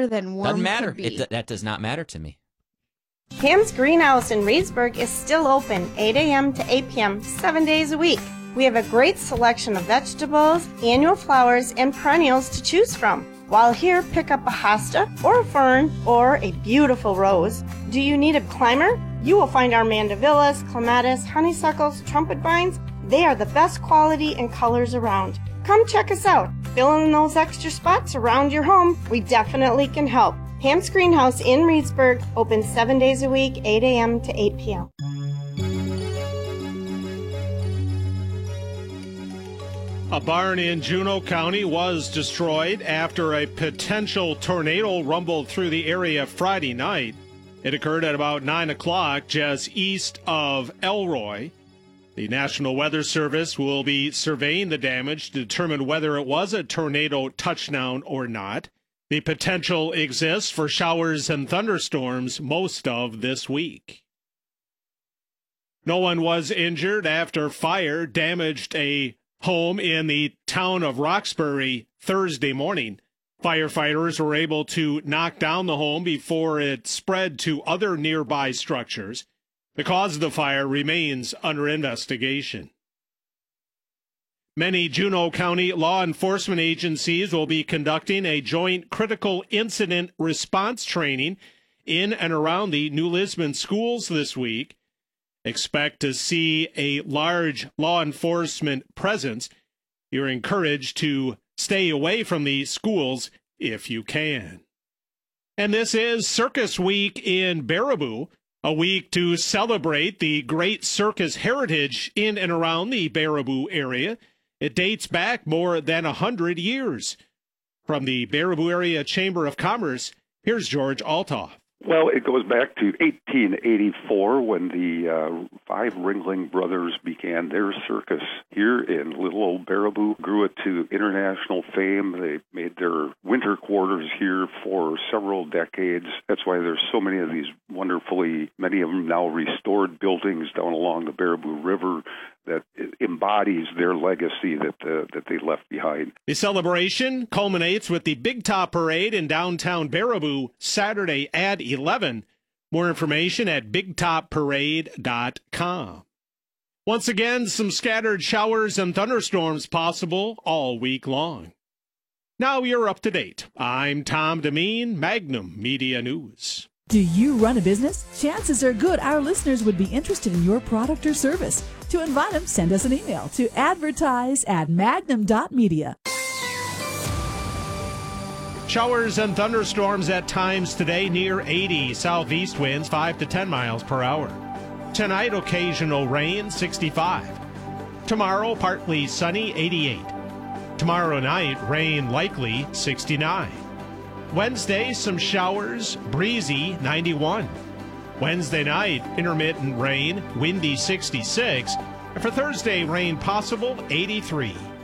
better than warm Doesn't matter. could be. That does not matter to me. Ham's Greenhouse in Reedsburg is still open 8 a.m. to 8 p.m. 7 days a week. We have a great selection of vegetables, annual flowers, and perennials to choose from. While here, pick up a hosta or a fern or a beautiful rose. Do you need a climber? You will find our mandevillas, clematis, honeysuckles, trumpet vines. They are the best quality and colors around. Come check us out. Fill in those extra spots around your home. We definitely can help. Ham's Greenhouse in Reedsburg, open 7 days a week, 8 a.m. to 8 p.m. A barn in Juneau County was destroyed after a potential tornado rumbled through the area Friday night. It occurred at about 9 o'clock just east of Elroy. The National Weather Service will be surveying the damage to determine whether it was a tornado touchdown or not. The potential exists for showers and thunderstorms most of this week. No one was injured after fire damaged a home in the town of Roxbury Thursday morning. Firefighters were able to knock down the home before it spread to other nearby structures. The cause of the fire remains under investigation. Many Juneau County law enforcement agencies will be conducting a joint critical incident response training in and around the New Lisbon schools this week. Expect to see a large law enforcement presence. You're encouraged to stay away from the schools if you can. And this is Circus Week in Baraboo, a week to celebrate the great circus heritage in and around the Baraboo area. It dates back more than 100 years. From the Baraboo Area Chamber of Commerce, here's George Altoff. Well, it goes back to 1884 when the five Ringling Brothers began their circus here in little old Baraboo, grew it to international fame. They made their winter quarters here for several decades. That's why there's so many of these wonderfully, many of them now restored buildings down along the Baraboo River that embodies their legacy that they left behind. The celebration culminates with the Big Top Parade in downtown Baraboo Saturday at 11. More information at bigtopparade.com. Once again, some scattered showers and thunderstorms possible all week long. Now you're up to date. I'm Tom Demeen, Magnum Media News. Do you run a business? Chances are good our listeners would be interested in your product or service. To invite them, send us an email to advertise@magnum.media. Showers and thunderstorms at times today near 80. Southeast winds 5 to 10 miles per hour. Tonight, occasional rain, 65. Tomorrow, partly sunny, 88. Tomorrow night, rain likely, 69. Wednesday, some showers, breezy, 91. Wednesday night, intermittent rain, windy, 66. And for Thursday, rain possible, 83.